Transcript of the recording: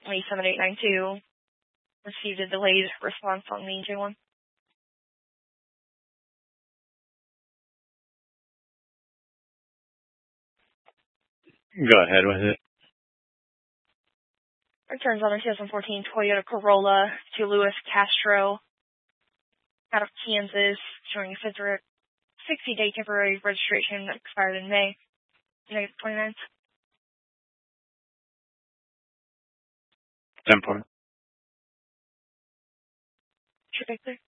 Lee 7892 received a delayed response on the J1. Go ahead with it. Returns on a 2014 Toyota Corolla to Louis Castro out of Kansas, showing a 60-day temporary registration that expired in May 29th. 10 point. Sure, Victor.